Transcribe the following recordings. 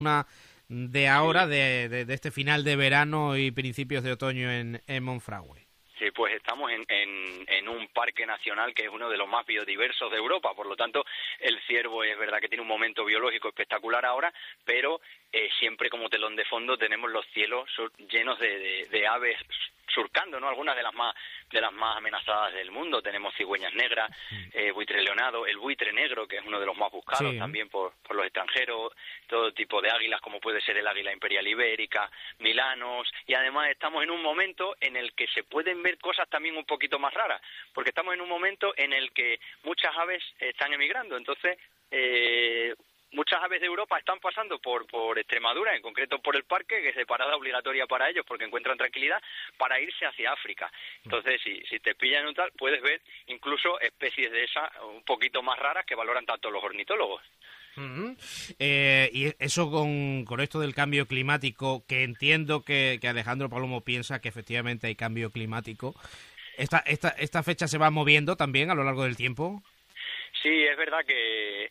una de ahora, de este final de verano y principios de otoño en Monfragüe. Sí, pues estamos en un parque nacional que es uno de los más biodiversos de Europa, por lo tanto el ciervo es verdad que tiene un momento biológico espectacular ahora, pero siempre como telón de fondo tenemos los cielos llenos de aves surcando, ¿no? Algunas de las más amenazadas del mundo. Tenemos cigüeñas negras, buitre leonado, el buitre negro, que es uno de los más buscados también por los extranjeros, todo tipo de águilas, como puede ser el águila imperial ibérica, milanos, y además estamos en un momento en el que se pueden ver cosas también un poquito más raras, porque estamos en un momento en el que muchas aves están emigrando, entonces muchas aves de Europa están pasando por Extremadura, en concreto por el parque, que es de parada obligatoria para ellos porque encuentran tranquilidad, para irse hacia África. Entonces, si te pillan un tal, puedes ver incluso especies de esas un poquito más raras que valoran tanto los ornitólogos. Uh-huh. Y eso con esto del cambio climático, que entiendo que Alejandro Palomo piensa que efectivamente hay cambio climático, ¿esta fecha se va moviendo también a lo largo del tiempo? Sí, es verdad que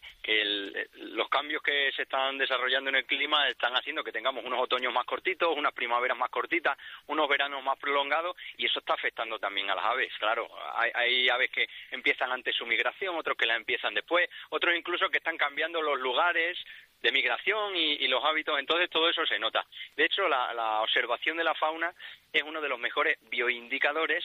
los cambios que se están desarrollando en el clima están haciendo que tengamos unos otoños más cortitos, unas primaveras más cortitas, unos veranos más prolongados, y eso está afectando también a las aves. Claro, hay aves que empiezan antes su migración, otros que la empiezan después, otros incluso que están cambiando los lugares de migración y los hábitos, entonces todo eso se nota. De hecho, la observación de la fauna es uno de los mejores bioindicadores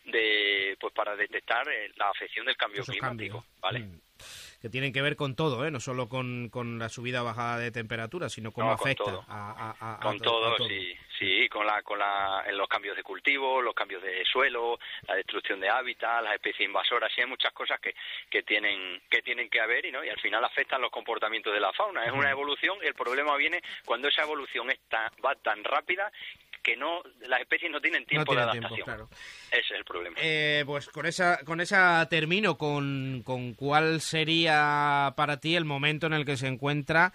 para detectar la afección del cambio climático, ¿vale? Que tienen que ver con todo, no solo con la subida o bajada de temperatura, sino cómo afecta con todo. Sí, con los cambios de cultivo, los cambios de suelo, la destrucción de hábitat, las especies invasoras, sí hay muchas cosas que tienen que haber y al final afectan los comportamientos de la fauna. Es una evolución y el problema viene cuando esa evolución va tan rápida que las especies no tienen tiempo de adaptación. Claro. Ese es el problema. Pues con esa termino con cuál sería para ti el momento en el que se encuentra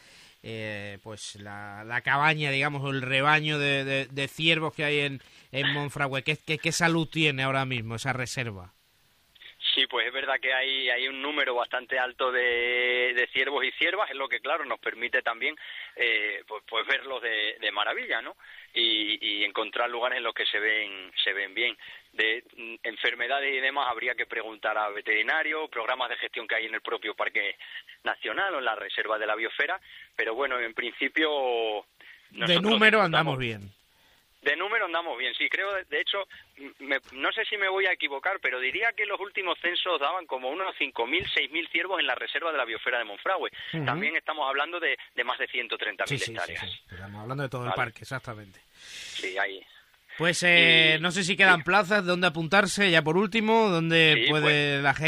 pues la cabaña, digamos, o el rebaño de ciervos que hay en Monfragüe. ¿Qué salud tiene ahora mismo esa reserva? Sí, pues es verdad que hay un número bastante alto de ciervos y ciervas, es lo que, claro, nos permite también pues verlos de maravilla, ¿no? Y encontrar lugares en los que se ven bien. De enfermedades y demás habría que preguntar a veterinarios, programas de gestión que hay en el propio Parque Nacional o en la Reserva de la Biosfera, pero bueno, en principio... De número andamos bien. De número andamos bien, sí, creo, de hecho, no sé si me voy a equivocar, pero diría que los últimos censos daban como unos 5.000, 6.000 ciervos en la reserva de la Biosfera de Monfragüe. Uh-huh. También estamos hablando de más de 130.000 hectáreas. Sí, estamos hablando de todo el parque, exactamente. Sí, ahí. Pues no sé si quedan plazas donde apuntarse, ya por último, donde puede la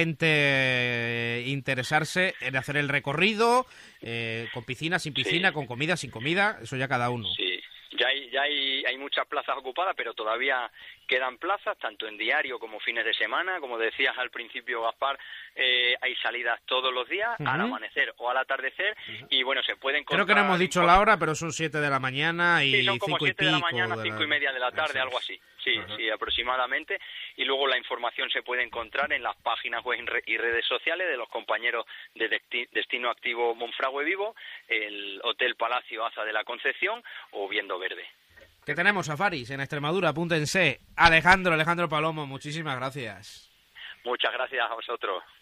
gente interesarse en hacer el recorrido, con piscina, sin piscina, con comida, sin comida, eso ya cada uno. Sí. Ya hay muchas plazas ocupadas, pero todavía quedan plazas, tanto en diario como fines de semana. Como decías al principio, Gaspar, hay salidas todos los días, al amanecer o al atardecer, y bueno, se pueden encontrar... Creo que no hemos dicho la hora, pero son 7 de la mañana y 5 y pico. Sí, son como 7 de la mañana, 5 y media de la tarde, algo así. Sí, aproximadamente. Y luego la información se puede encontrar en las páginas web y redes sociales de los compañeros de Destino Activo Monfragüe Vivo, el Hotel Palacio Aza de la Concepción o Viendo Verde. Que tenemos safaris en Extremadura, apúntense. Alejandro Palomo, muchísimas gracias. Muchas gracias a vosotros.